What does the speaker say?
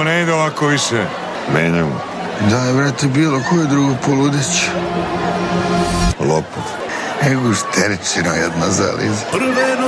ne ide ovako više. Menjamo. Da, brate, bilo koje drugo poludeć. Lopov. Ego šteričino jedna zaliza.